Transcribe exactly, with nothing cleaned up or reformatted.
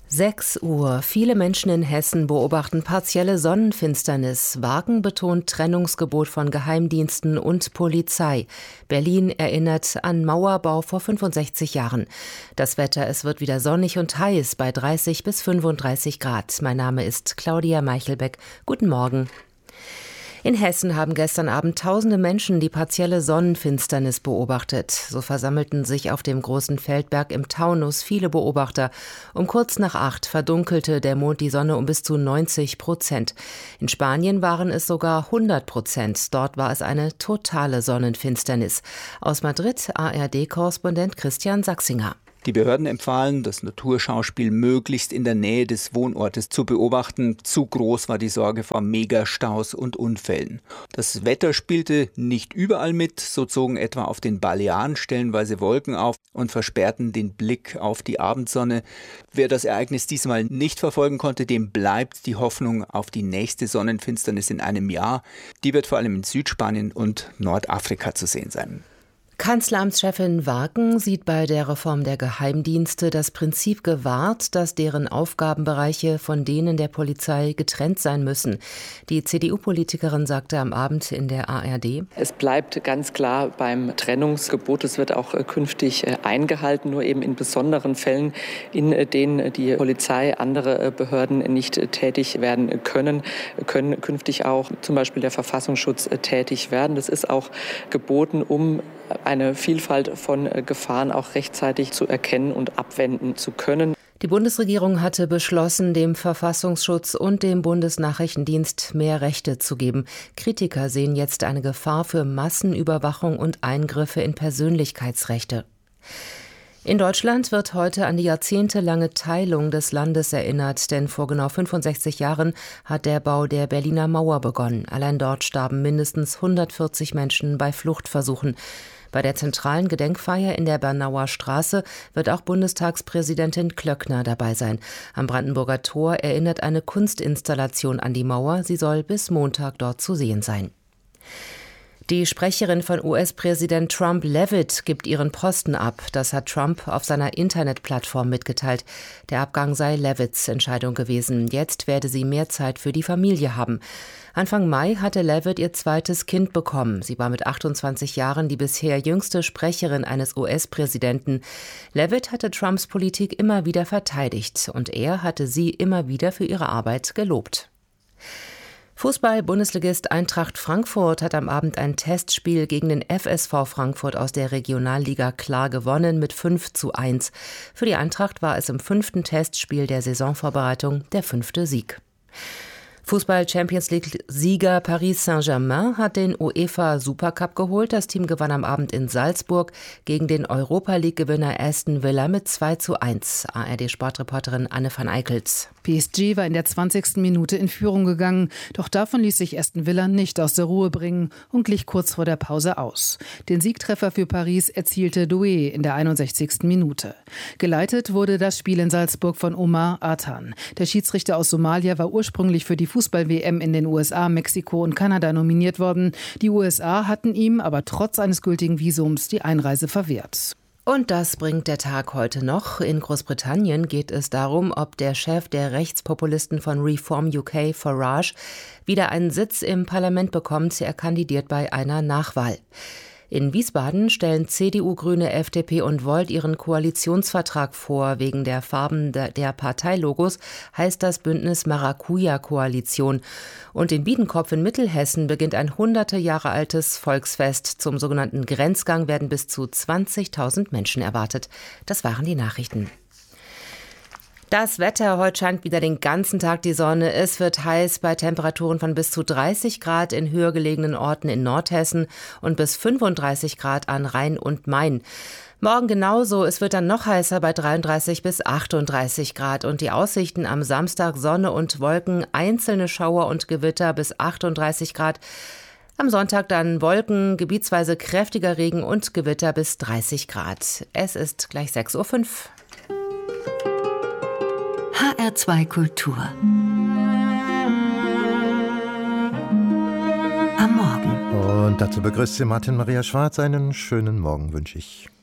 sechs Uhr. Viele Menschen in Hessen beobachten partielle Sonnenfinsternis. Wagen betont Trennungsgebot von Geheimdiensten und Polizei. Berlin erinnert an Mauerbau vor fünfundsechzig Jahren. Das Wetter, es wird wieder sonnig und heiß bei dreißig bis fünfunddreißig Grad. Mein Name ist Claudia Meichelbeck. Guten Morgen. In Hessen haben gestern Abend tausende Menschen die partielle Sonnenfinsternis beobachtet. So versammelten sich auf dem großen Feldberg im Taunus viele Beobachter. Um kurz nach acht verdunkelte der Mond die Sonne um bis zu neunzig Prozent. In Spanien waren es sogar hundert Prozent. Dort war es eine totale Sonnenfinsternis. Aus Madrid A R D-Korrespondent Christian Sachsinger. Die Behörden empfahlen, das Naturschauspiel möglichst in der Nähe des Wohnortes zu beobachten. Zu groß war die Sorge vor Megastaus und Unfällen. Das Wetter spielte nicht überall mit. So zogen etwa auf den Balearen stellenweise Wolken auf und versperrten den Blick auf die Abendsonne. Wer das Ereignis diesmal nicht verfolgen konnte, dem bleibt die Hoffnung auf die nächste Sonnenfinsternis in einem Jahr. Die wird vor allem in Südspanien und Nordafrika zu sehen sein. Kanzleramtschefin Wagen sieht bei der Reform der Geheimdienste das Prinzip gewahrt, dass deren Aufgabenbereiche von denen der Polizei getrennt sein müssen. Die C D U-Politikerin sagte am Abend in der A R D: Es bleibt ganz klar beim Trennungsgebot. Es wird auch künftig eingehalten, nur eben in besonderen Fällen, in denen die Polizei, andere Behörden nicht tätig werden können, können künftig auch zum Beispiel der Verfassungsschutz tätig werden. Das ist auch geboten, um eine Vielfalt von Gefahren auch rechtzeitig zu erkennen und abwenden zu können. Die Bundesregierung hatte beschlossen, dem Verfassungsschutz und dem Bundesnachrichtendienst mehr Rechte zu geben. Kritiker sehen jetzt eine Gefahr für Massenüberwachung und Eingriffe in Persönlichkeitsrechte. In Deutschland wird heute an die jahrzehntelange Teilung des Landes erinnert, denn vor genau fünfundsechzig Jahren hat der Bau der Berliner Mauer begonnen. Allein dort starben mindestens hundertvierzig Menschen bei Fluchtversuchen. Bei der zentralen Gedenkfeier in der Bernauer Straße wird auch Bundestagspräsidentin Klöckner dabei sein. Am Brandenburger Tor erinnert eine Kunstinstallation an die Mauer. Sie soll bis Montag dort zu sehen sein. Die Sprecherin von U S-Präsident Trump, Leavitt, gibt ihren Posten ab. Das hat Trump auf seiner Internetplattform mitgeteilt. Der Abgang sei Leavitts Entscheidung gewesen. Jetzt werde sie mehr Zeit für die Familie haben. Anfang Mai hatte Leavitt ihr zweites Kind bekommen. Sie war mit achtundzwanzig Jahren die bisher jüngste Sprecherin eines U S-Präsidenten. Leavitt hatte Trumps Politik immer wieder verteidigt und er hatte sie immer wieder für ihre Arbeit gelobt. Fußball-Bundesligist Eintracht Frankfurt hat am Abend ein Testspiel gegen den F S V Frankfurt aus der Regionalliga klar gewonnen mit fünf zu eins. Für die Eintracht war es im fünften Testspiel der Saisonvorbereitung der fünfte Sieg. Fußball-Champions-League-Sieger Paris Saint-Germain hat den UEFA-Supercup geholt. Das Team gewann am Abend in Salzburg gegen den Europa-League-Gewinner Aston Villa mit zwei zu eins. A R D-Sportreporterin Anne van Eickels. P S G war in der zwanzigsten Minute in Führung gegangen, doch davon ließ sich Aston Villa nicht aus der Ruhe bringen und glich kurz vor der Pause aus. Den Siegtreffer für Paris erzielte Doué in der einundsechzigsten Minute. Geleitet wurde das Spiel in Salzburg von Omar Atan. Der Schiedsrichter aus Somalia war ursprünglich für die Fußball-W M in den U S A, Mexiko und Kanada nominiert worden. Die U S A hatten ihm aber trotz eines gültigen Visums die Einreise verwehrt. Und das bringt der Tag heute noch. In Großbritannien geht es darum, ob der Chef der Rechtspopulisten von Reform U K, Farage, wieder einen Sitz im Parlament bekommt. Er kandidiert bei einer Nachwahl. In Wiesbaden stellen C D U, Grüne, F D P und Volt ihren Koalitionsvertrag vor. Wegen der Farben der Parteilogos heißt das Bündnis Maracuja-Koalition. Und in Biedenkopf in Mittelhessen beginnt ein hunderte Jahre altes Volksfest. Zum sogenannten Grenzgang werden bis zu zwanzigtausend Menschen erwartet. Das waren die Nachrichten. Das Wetter, heute scheint wieder den ganzen Tag die Sonne. Es wird heiß bei Temperaturen von bis zu dreißig Grad in höher gelegenen Orten in Nordhessen und bis fünfunddreißig Grad an Rhein und Main. Morgen genauso, es wird dann noch heißer bei dreiunddreißig bis achtunddreißig Grad und die Aussichten am Samstag Sonne und Wolken, einzelne Schauer und Gewitter bis achtunddreißig Grad. Am Sonntag dann Wolken, gebietsweise kräftiger Regen und Gewitter bis dreißig Grad. Es ist gleich sechs Uhr fünf. H R zwei Kultur. Am Morgen. Und dazu begrüßt Sie Martin Maria Schwarz. Einen schönen Morgen wünsche ich.